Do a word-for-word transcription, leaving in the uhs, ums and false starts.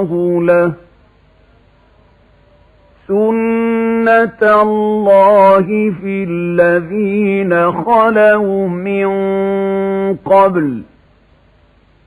الله له سنة الله في الذين خلوا من قبل